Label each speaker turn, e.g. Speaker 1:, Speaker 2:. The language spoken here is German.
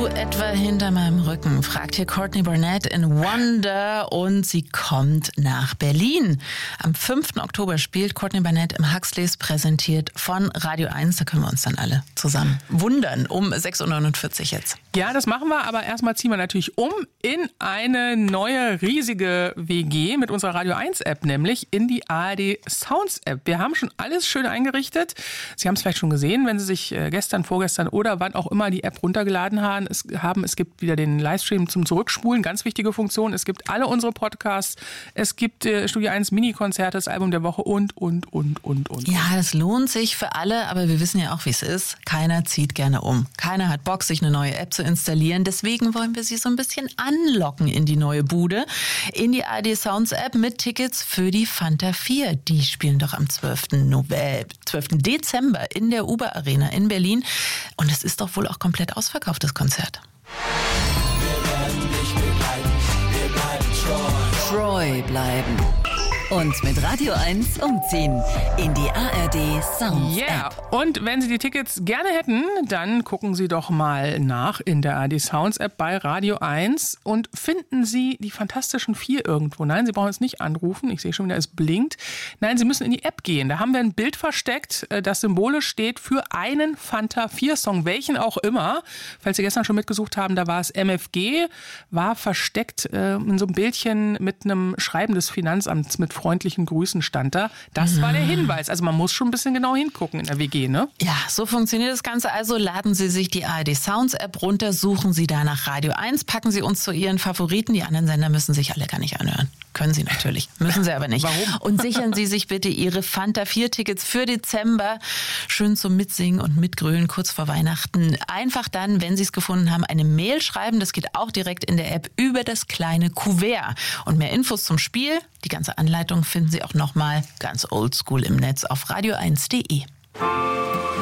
Speaker 1: etwa hinter meinem Rücken? Fragt hier Courtney Barnett in Wonder und sie kommt nach Berlin. Am 5. Oktober spielt Courtney Barnett im Huxleys, präsentiert von Radio 1. Da können wir uns dann alle zusammen wundern um 6.49 Uhr jetzt.
Speaker 2: Ja, das machen wir, aber erstmal ziehen wir natürlich um in eine neue riesige WG mit unserer Radio 1 App, nämlich in die ARD Sounds App. Wir haben schon alles schön eingerichtet. Sie haben es vielleicht schon gesehen, wenn Sie sich gestern, vorgestern oder wann auch immer die App runtergeladen haben. Es gibt wieder den Livestream zum Zurückspulen, ganz wichtige Funktion. Es gibt alle unsere Podcasts. Es gibt Studio 1 Mini-Konzerte, das Album der Woche und.
Speaker 1: Ja, das lohnt sich für alle, aber wir wissen ja auch, wie es ist. Keiner zieht gerne um. Keiner hat Bock, sich eine neue App zu installieren. Deswegen wollen wir Sie so ein bisschen anlocken in die neue Bude, in die ARD Sounds App mit Tickets für die Fanta 4. Die spielen doch am 12. Dezember in der Uber Arena in Berlin. Und es ist doch wohl auch komplett ausverkauft, das Konzert.
Speaker 3: Wir werden dich begleiten, wir bleiben treu bleiben. Und mit Radio 1 umziehen in die ARD Sounds App.
Speaker 2: Und wenn Sie die Tickets gerne hätten, dann gucken Sie doch mal nach in der ARD Sounds App bei Radio 1 und finden Sie die Fantastischen 4 irgendwo. Nein, Sie brauchen jetzt nicht anrufen. Ich sehe schon wieder, es blinkt. Nein, Sie müssen in die App gehen. Da haben wir ein Bild versteckt, das symbolisch steht für einen Fanta 4 Song, welchen auch immer. Falls Sie gestern schon mitgesucht haben, da war es MFG, war versteckt in so einem Bildchen mit einem Schreiben des Finanzamts mit freundlichen Grüßen stand da. Das war der Hinweis. Also man muss schon ein bisschen genau hingucken in der WG, ne?
Speaker 1: Ja, so funktioniert das Ganze. Also laden Sie sich die ARD Sounds App runter, suchen Sie da nach Radio 1, packen Sie uns zu Ihren Favoriten. Die anderen Sender müssen sich alle gar nicht anhören. Können Sie natürlich, müssen Sie aber nicht.
Speaker 2: Warum?
Speaker 1: Und sichern Sie sich bitte Ihre Fanta 4 Tickets für Dezember. Schön zum Mitsingen und Mitgrölen kurz vor Weihnachten. Einfach dann, wenn Sie es gefunden haben, eine Mail schreiben. Das geht auch direkt in der App über das kleine Kuvert. Und mehr Infos zum Spiel, die ganze Anleitung finden Sie auch nochmal ganz oldschool im Netz auf radio1.de.